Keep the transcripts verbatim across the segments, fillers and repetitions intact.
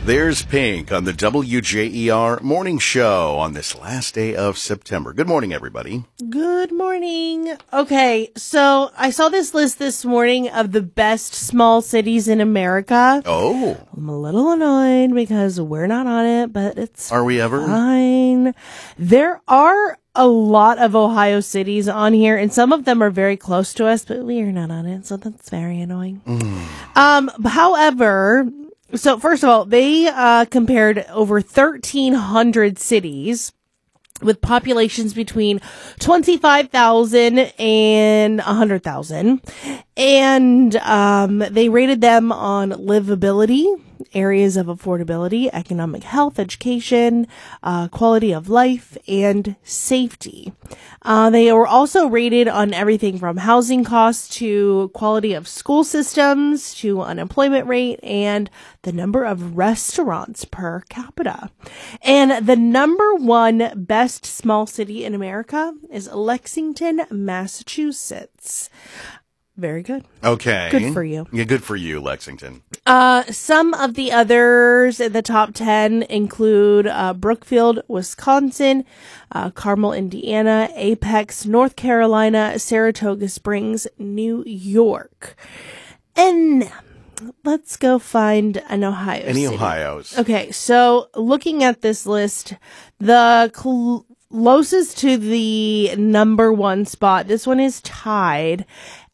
There's Pink on the W J E R morning show on this last day of September. Good morning, everybody. Good morning. Okay, so I saw this list this morning of the best small cities in America. Oh. I'm a little annoyed because we're not on it, but it's Are we ever? fine. There are a lot of Ohio cities on here, and some of them are very close to us, but we are not on it, so that's very annoying. Mm. Um, however... So first of all, they uh, compared over thirteen hundred cities with populations between twenty-five thousand and one hundred thousand. And um, they rated them on livability, areas of affordability, economic health, education, uh, quality of life, and safety. Uh, they were also rated on everything from housing costs to quality of school systems to unemployment rate and the number of restaurants per capita. And the number one best small city in America is Lexington, Massachusetts. Very good. Okay. Good for you. Yeah, good for you, Lexington. Uh, some of the others in the top ten include uh, Brookfield, Wisconsin, uh, Carmel, Indiana, Apex, North Carolina, Saratoga Springs, New York. And let's go find an Ohio Any city. Ohio's? Okay, so looking at this list, the cl- closest to the number one spot, this one is tied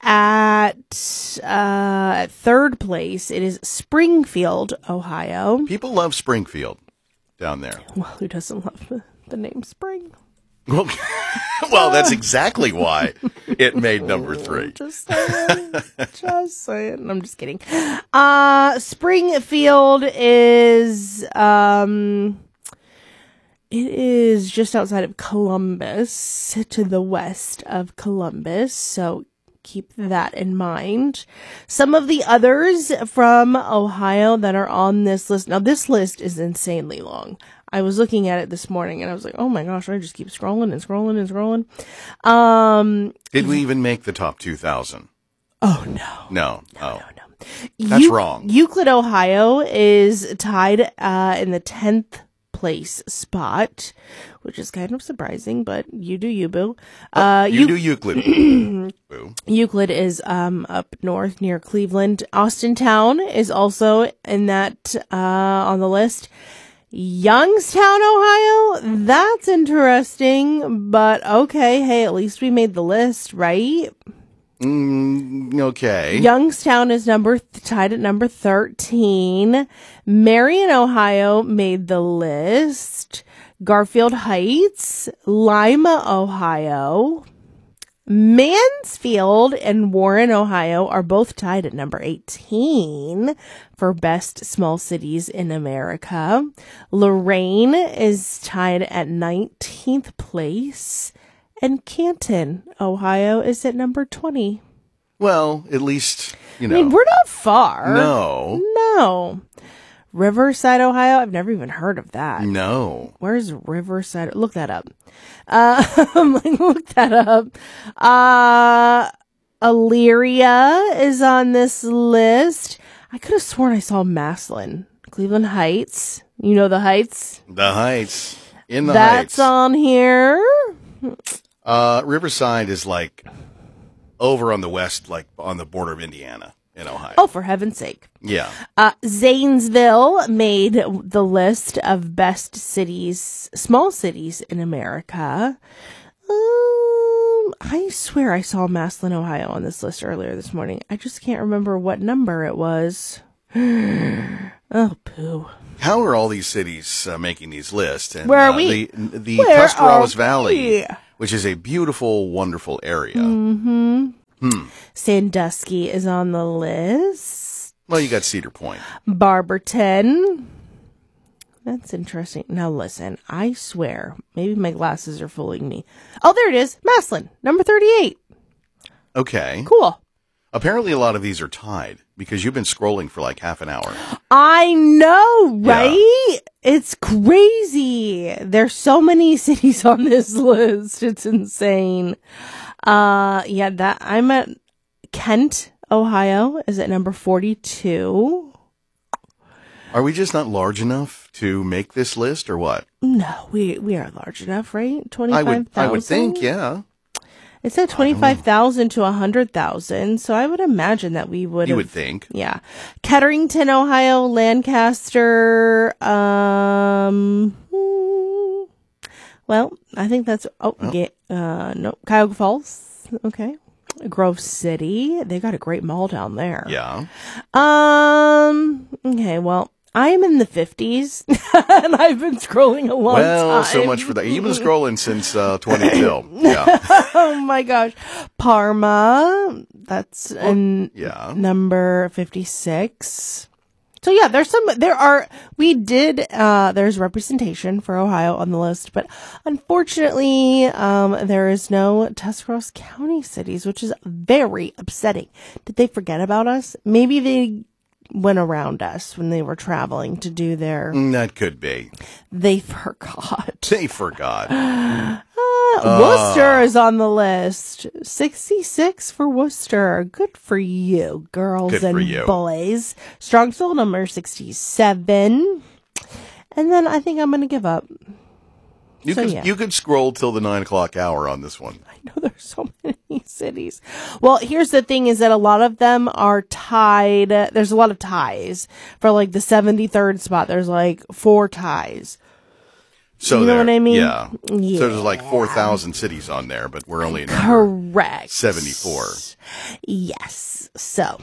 at uh, third place. It is Springfield, Ohio. People love Springfield down there. Well, who doesn't love the, the name Spring? Well, well, that's exactly why it made number three. Just saying. Just saying. I'm just kidding. Uh, Springfield is, um, it is just outside of Columbus, to the west of Columbus. So keep that in mind. Some of the others from Ohio that are on this list. Now, this list is insanely long. I was looking at it this morning and I was like, oh my gosh, I just keep scrolling and scrolling and scrolling. Um, Did we even make the top two thousand? Oh, no. No. No, oh. no, no. That's Eu- wrong. Euclid, Ohio is tied uh, in the tenth place spot, which is kind of surprising, but you do you, boo. Uh, you Eu- do Euclid. Boo. Euclid is um, up north near Cleveland. Austintown is also in that uh, on the list. Youngstown, Ohio, that's interesting, but okay, hey, at least we made the list, right? Mm, okay. Youngstown is number th- tied at number thirteen. Marion, Ohio made the list. Garfield Heights, Lima, Ohio. Mansfield and Warren, Ohio are both tied at number eighteen for best small cities in America. Lorain is tied at nineteenth place. And Canton, Ohio is at number twenty. Well, at least, you know. I mean, we're not far. No. No. Riverside, Ohio. I've never even heard of that. No. Where's Riverside? Look that up. Uh, look that up. Uh, Elyria is on this list. I could have sworn I saw Maslin. Cleveland Heights. You know the Heights? The Heights. In the That's Heights. on here. Uh, Riverside is like over on the west, like on the border of Indiana in Ohio. Oh, for heaven's sake. Yeah. Uh, Zanesville made the list of best cities, small cities in America. Um, I swear I saw Maslin, Ohio on this list earlier this morning. I just can't remember what number it was. Oh, poo. How are all these cities uh, making these lists? And, Where are uh, we? The, the Where Tuscarawas are Valley, we? which is a beautiful, wonderful area. Mm-hmm. Hmm. Sandusky is on the list. Well, you got Cedar Point. Barberton. That's interesting. Now listen, I swear, maybe my glasses are fooling me. Oh, there it is. Maslin, number thirty-eight. Okay. Cool. Apparently, a lot of these are tied because you've been scrolling for like half an hour. I know, right? Yeah. It's crazy. There's so many cities on this list. It's insane. Uh, yeah, that I'm at Kent, Ohio is at number forty-two. Are we just not large enough to make this list, or what? No, we we are large enough, right? I Twenty-five would, thousand. I would think, yeah. It said twenty-five thousand to a hundred thousand, so I would imagine that we would. You have, would think, yeah. Ketterington, Ohio, Lancaster. Um. hmm, Well, I think that's oh, Well. ga- uh, no, Cuyahoga Falls. Okay. Grove City. They got a great mall down there. yeah. Um. Okay. Well, I am in the fifties, and I've been scrolling a long Well, time. so much for that. You've been scrolling since uh, twenty-two. Yeah, Oh my gosh, Parma. That's in yeah. number fifty-six. So yeah, there's some. There are. We did. Uh, there's representation for Ohio on the list, but unfortunately, um, there is no Tuscarawas County cities, which is very upsetting. Did they forget about us? Maybe they went around us when they were traveling to do their. Mm, That could be. They forgot. They forgot. Uh, Worcester is on the list. sixty-six for Worcester. Good for you, girls Good for and you. boys. Strongsville, number sixty-seven. And then I think I'm going to give up. You So, could yeah. you could scroll till the nine o'clock hour on this one. I know there's so many cities. Well, here's the thing is that a lot of them are tied. There's a lot of ties. For like the seventy-third spot, there's like four ties. So You know there- what I mean? Yeah. Yeah. So there's like four thousand cities on there, but we're only in number Correct. seventy-four. Yes. So,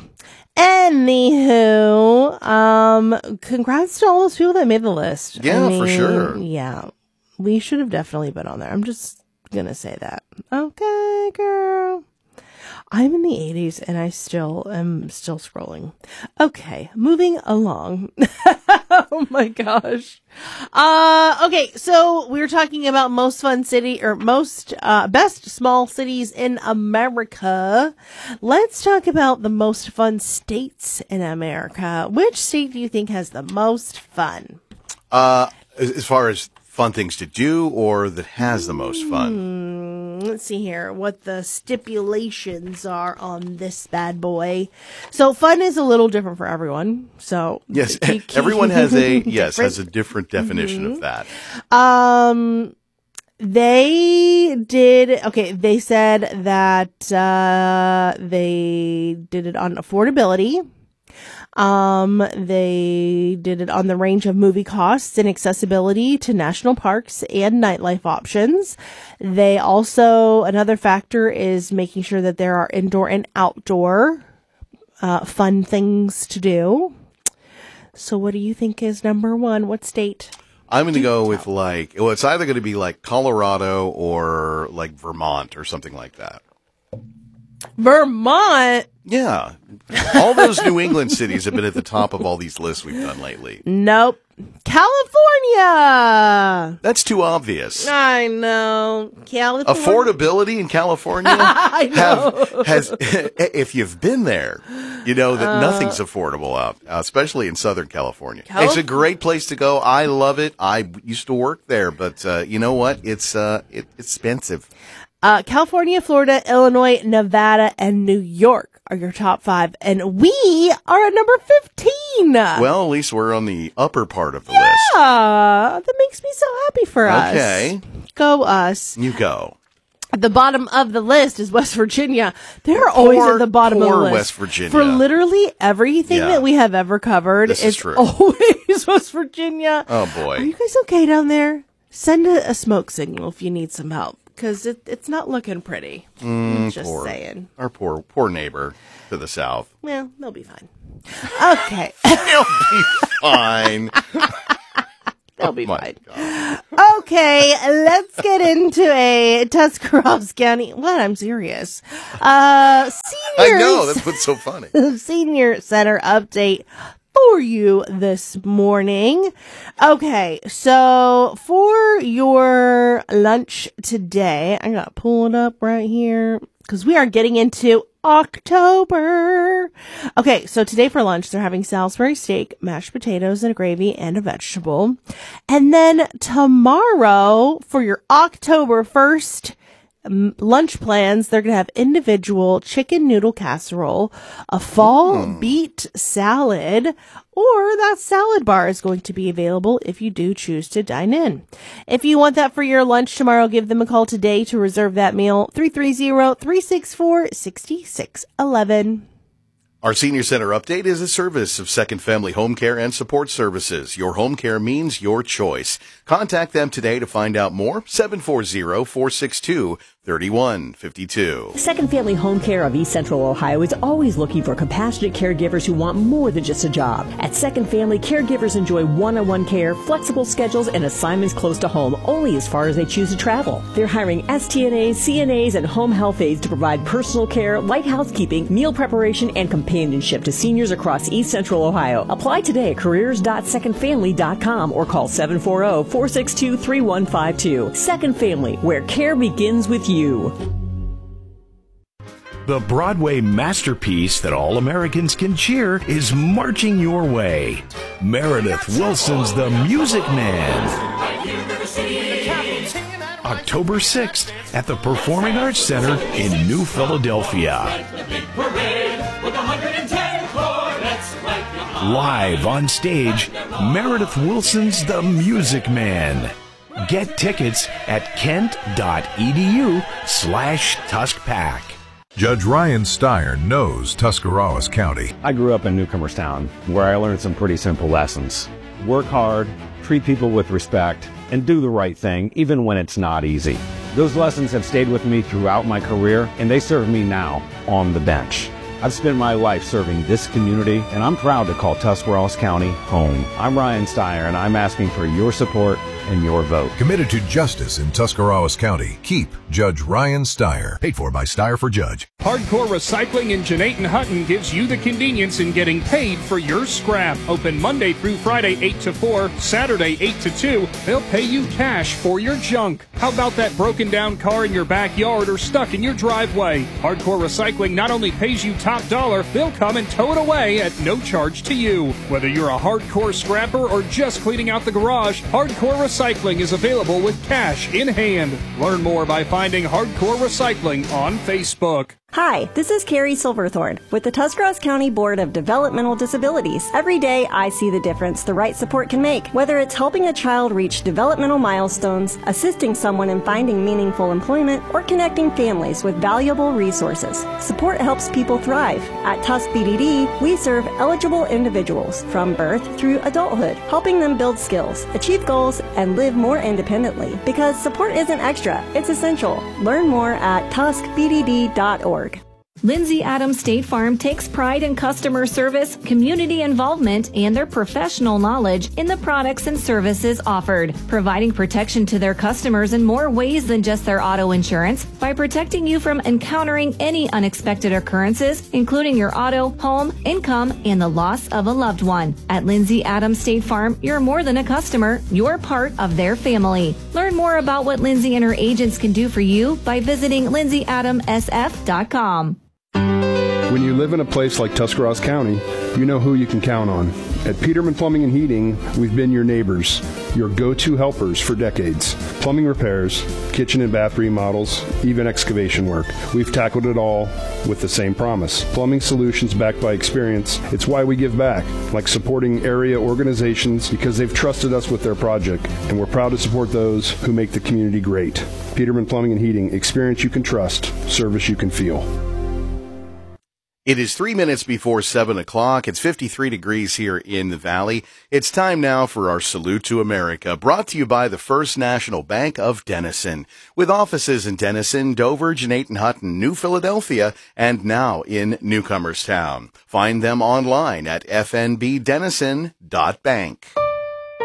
anywho, um, congrats to all those people that made the list. I Yeah, for mean, sure. Yeah. We should have definitely been on there. I'm just gonna say that. Okay, girl. I'm in the eighties and I still am still scrolling. Okay, moving along. Oh my gosh. Uh, okay, so we were talking about most fun city or most, uh, best small cities in America. Let's talk about the most fun states in America. Which state do you think has the most fun? Uh, as as far as fun things to do, or that has the most fun. Let's see here what the stipulations are on this bad boy. So fun is a little different for everyone. So Yes, keep- keep- everyone has a yes different. has a different definition of that. Um, they did, okay, they said that, uh, they did it on affordability. Um, they did it on the range of movie costs and accessibility to national parks and nightlife options. They also, another factor is making sure that there are indoor and outdoor, uh, fun things to do. So what do you think is number one? What state? I'm going to go with like, well, it's either going to be like Colorado or like Vermont or something like that. Vermont? Yeah. All those New England cities have been at the top of all these lists we've done lately. Nope. California. That's too obvious. I know. California. Affordability in California I know. have has if you've been there, you know that Uh, nothing's affordable out, especially in Southern California. Calif- It's a great place to go. I love it. I used to work there, but uh, you know what? It's uh, it, it's expensive. Uh, California, Florida, Illinois, Nevada, and New York are your top five. And we are at number fifteen. Well, at least we're on the upper part of the list. Ah, that makes me so happy for us. Okay. Go us. You go. At the bottom of the list is West Virginia. They're always Poor- at the bottom of the poor list. West Virginia. For literally everything Yeah. that we have ever covered, This is it's true. always West Virginia. Oh boy. Are you guys okay down there? Send a, a smoke signal if you need some help, because it, it's not looking pretty. I'm just Mm, poor. saying. Our poor poor neighbor to the south. Well, they'll be fine. Okay. He'll be fine. They'll be My fine. God. Okay, let's get into a Tuscarawas County. What? I'm serious. Uh, I seniors. know. That's what's so funny. Senior Center update for you this morning. Okay, so for your lunch today, I gotta pull it up right here because we are getting into October. Okay, so today for lunch, they're having Salisbury steak, mashed potatoes, and a gravy, and a vegetable. And then tomorrow for your October first um, lunch plans. They're going to have individual chicken noodle casserole, a fall mm. beet salad, or that salad bar is going to be available if you do choose to dine in. If you want that for your lunch tomorrow, give them a call today to reserve that meal, three three zero, three six four, six six one one. Our Senior Center update is a service of Second Family Home Care and Support Services. Your home care means your choice. Contact them today to find out more. seven four zero, four six two, three one five two. Second Family Home Care of East Central Ohio is always looking for compassionate caregivers who want more than just a job. At Second Family, caregivers enjoy one-on-one care, flexible schedules, and assignments close to home only as far as they choose to travel. They're hiring S T N As, C N As, and home health aides to provide personal care, light housekeeping, meal preparation, and companionship to seniors across East Central Ohio. Apply today at careers dot second family dot com or call seven four zero, four six two, three one five two. Second Family, where care begins with you. The Broadway masterpiece that all Americans can cheer is marching your way. Meredith Wilson's The Music Man. October sixth at the Performing Arts Center in New Philadelphia. Live on stage, Meredith Wilson's The Music Man. Get tickets at kent.edu slash tuskpack. Judge Ryan Steyer knows Tuscarawas County. I grew up in Newcomerstown, where I learned some pretty simple lessons. Work hard, treat people with respect, and do the right thing, even when it's not easy. Those lessons have stayed with me throughout my career, and they serve me now on the bench. I've spent my life serving this community, and I'm proud to call Tuscarawas County home. I'm Ryan Steyer, and I'm asking for your support and your vote. Committed to justice in Tuscarawas County. Keep Judge Ryan Steyer. Paid for by Steyer for Judge. Hardcore Recycling in Jeanette and Hutton gives you the convenience in getting paid for your scrap. Open Monday through Friday, eight to four, Saturday, eight to two. They'll pay you cash for your junk. How about that broken down car in your backyard or stuck in your driveway? Hardcore Recycling not only pays you top dollar, they'll come and tow it away at no charge to you. Whether you're a hardcore scrapper or just cleaning out the garage, Hardcore Recycling is available with cash in hand. Learn more by finding Hardcore Recycling on Facebook. Hi, this is Carrie Silverthorne with the Tuscarawas County Board of Developmental Disabilities. Every day I see the difference the right support can make, whether it's helping a child reach developmental milestones, assisting someone in finding meaningful employment, or connecting families with valuable resources. Support helps people thrive. At Tusk B D D, we serve eligible individuals from birth through adulthood, helping them build skills, achieve goals, and live more independently. Because support isn't extra, it's essential. Learn more at tusk b d d dot org. Lindsay Adams State Farm takes pride in customer service, community involvement, and their professional knowledge in the products and services offered, providing protection to their customers in more ways than just their auto insurance by protecting you from encountering any unexpected occurrences, including your auto, home, income, and the loss of a loved one. At Lindsay Adams State Farm, you're more than a customer, you're part of their family. Learn more about what Lindsay and her agents can do for you by visiting lindsay adam s f dot com. When you live in a place like Tuscarawas County, you know who you can count on. At Peterman Plumbing and Heating, we've been your neighbors, your go-to helpers for decades. Plumbing repairs, kitchen and bath remodels, even excavation work. We've tackled it all with the same promise. Plumbing solutions backed by experience. It's why we give back, like supporting area organizations because they've trusted us with their project, and we're proud to support those who make the community great. Peterman Plumbing and Heating, experience you can trust, service you can feel. It is three minutes before seven o'clock. It's fifty-three degrees here in the Valley. It's time now for our Salute to America, brought to you by the First National Bank of Denison, with offices in Denison, Dover, Jeanette and Hutton, New Philadelphia, and now in Newcomerstown. Find them online at f n b denison dot bank.